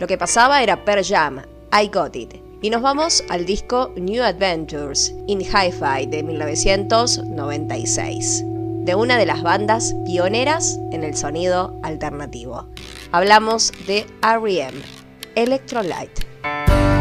Lo que pasaba era Pearl Jam, I Got It. Y nos vamos al disco New Adventures in Hi-Fi de 1996, de una de las bandas pioneras en el sonido alternativo. Hablamos de R.E.M., Electrolyte.